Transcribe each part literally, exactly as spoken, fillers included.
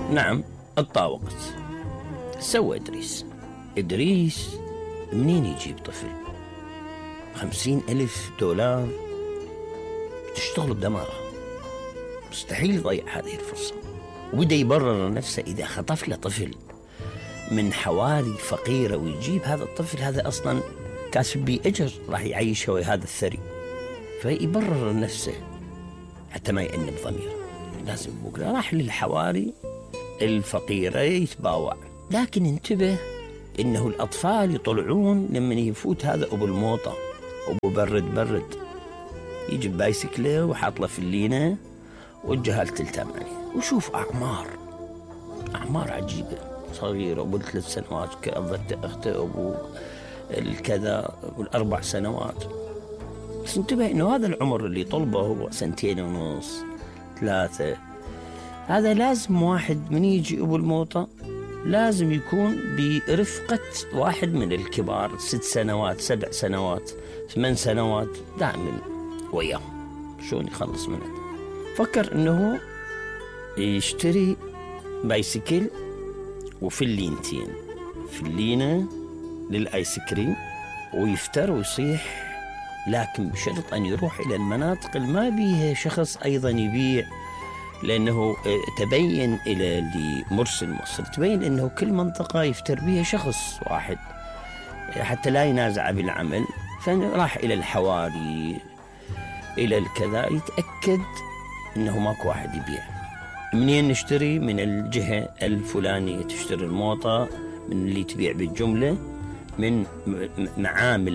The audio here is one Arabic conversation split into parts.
نعم اتطاوقت. سوى إدريس إدريس منين يجيب طفل؟ خمسين ألف دولار تشتغل بدماغه، مستحيل يضيع هذه الفرصة. وبدأ يبرر نفسه إذا خطف له طفل من حواري فقيرة ويجيب هذا الطفل، هذا أصلا كاسب بي أجر راح يعيشه هذا الثري، فيبرر نفسه حتى ما يأنب ضميره. لازم بكرة راح للحواري الفقيرة يتباوع. لكن انتبه إنه الأطفال يطلعون لما يفوت هذا أبو الموطة، أبو برد برد، يجيب بايسكله وحاط له فلينة والجهال تلتم عليه. وشوف أعمار أعمار عجيبة، صغير أبو ثلاث سنوات كأبت أخته، أبو الكذا والأربع سنوات. بس انتبه إنه هذا العمر اللي طلبه هو سنتين ونص ثلاثة، هذا لازم واحد من يجي أبو الموطة لازم يكون برفقة واحد من الكبار، ست سنوات سبع سنوات ثمان سنوات، دائما وياه شلون يخلص منه. فكر إنه يشتري بايسكل وفلينتين، فلينة للآيس كريم ويفتر ويصيح، لكن بشرط أن يروح إلى المناطق اللي ما بيها شخص أيضا يبيع، لأنه تبين إلى لمرسل مصر تبين أنه كل منطقة يفتر بها شخص واحد حتى لا ينازع بالعمل. فراح إلى الحواري إلى الكذا يتأكد أنه ماكو واحد يبيع. منين نشتري؟ من الجهة الفلانية تشتري الموطة، من اللي تبيع بالجملة، من معامل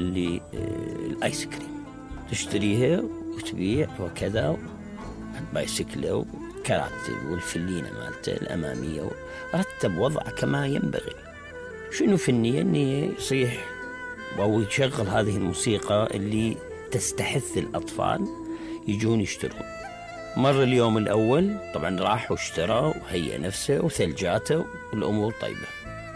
للآيس كريم تشتريها وتبيع وكذا، بايسكله وكراتب والفلينة مالته الأمامية، ورتب وضعه كما ينبغي. شنو في النية؟ النية يصيح أو يشغل هذه الموسيقى اللي تستحث الأطفال يجون يشترون. مر اليوم الأول طبعا راح واشترى وهيئ نفسه وثلجاته والأمور طيبة.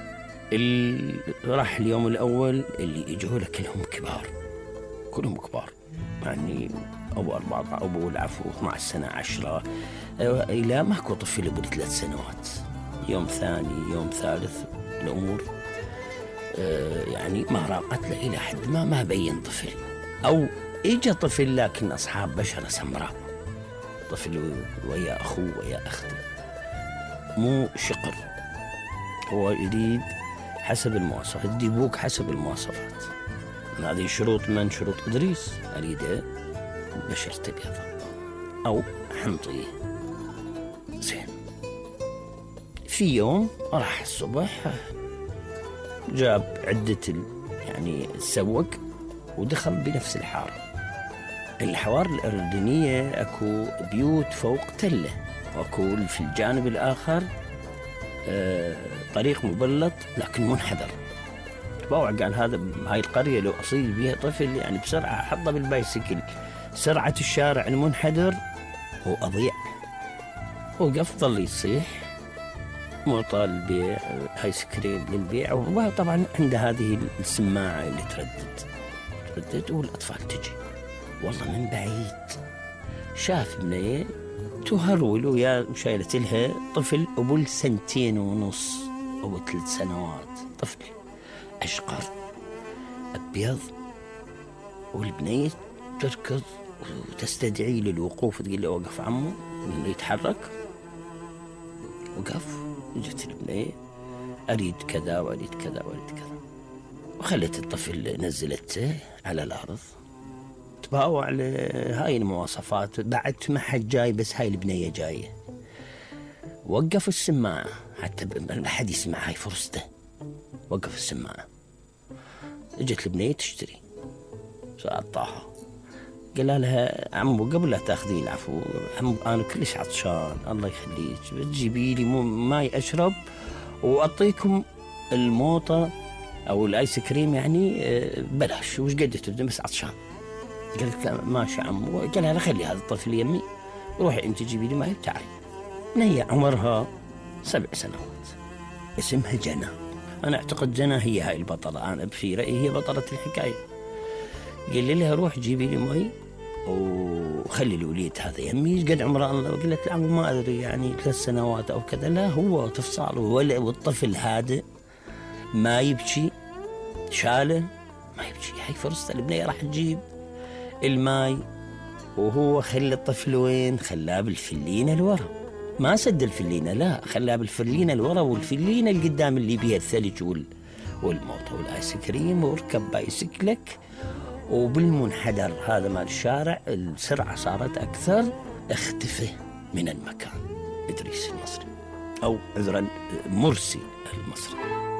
راح اليوم الأول اللي يجوا له كلهم كبار، كلهم كبار، يعني أبو أربعة أبو العفو اثناشر سنة عشرة، إلى ماكو طفل أبو ثلاث سنوات. يوم ثاني يوم ثالث الأمور آه يعني ما راقت له إلى حد ما ما بين طفل، أو إجا طفل لكن أصحاب بشرة سمراء، طفل ويا أخوه ويا أخته، مو شقر. هو يريد حسب المواصفات، يديبوك حسب المواصفات. هذه شروط من شروط إدريس، أريده بشرته بيضاء أو حمضية. زين، في يوم راح الصبح جاب عدة يعني السوق ودخل بنفس الحارة. الحوار الأردنية أكو بيوت فوق تلة، وأكو في الجانب الآخر آه طريق مبلط لكن منحدر. تباوع قال هذا هاي القرية لو أصيب بها طفل يعني بسرعة أحطه بالبايسكل، سرعة الشارع المنحدر وأضيع. وقف ظل يصيح موطى البيع، آيس كريم للبيع، وطبعا عنده هذه السماعة اللي تردد تردد والأطفال تجي. والله من بعيد شاف بنية تهرول ويا شايلة لها طفل أبو سنتين ونص أو ثلاث سنوات، طفل أشقر أبيض، والبنية تركض وتستدعي للوقوف، تقول له وقف عمو إنه يتحرك. وقف، جت البنية أريد كذا وأريد كذا وأريد كذا، وخلت الطفل نزلته على الأرض. تباوع على هاي المواصفات، بعد ما حد جاي بس هاي البنية جاية. وقف السماعة حتى ما حد يسمع، هاي فرصته. وقف السماعة، اجت البنية تشتري، سأعطاها. قال لها عمو قبل لا تاخذين العفو، عمو أنا كلش عطشان الله يخليك، بتجيبي لي ماي أشرب وأعطيكم الموطة أو الآيس كريم يعني بلاش، وش قد تبدأ بس عطشان. قالت لا ماشي عمو. قال لها خلي هذا الطفل يمي، روحي أنت جيبي لي ماي تعالي. هي عمرها سبع سنوات، اسمها جنى. أنا أعتقد جنى هي هاي البطلة، أنا في رأيي هي بطلة الحكاية. قال لها روح جيبي لي ماي وخلي الوليد هذا يمي قد عمره الله. قلت له ما أدري يعني ثلاث سنوات أو كذا. لا هو تفصاله، والطفل هادئ ما يبكي، شاله ما يبكي. هاي فرصة البنية راح تجيب الماي، وهو خلى الطفل وين؟ خلاه بالفلينة الورا، ما سد الفلينة، لا خلاه بالفلينة الورا، والفلينة القدام اللي بيها الثلج وال والموت والآيس كريم، واركب بايسكلك. وبالمنحدر هذا مال الشارع السرعة صارت أكثر، اختفى من المكان إدريس المصري، أو عذرا مرسي المصري.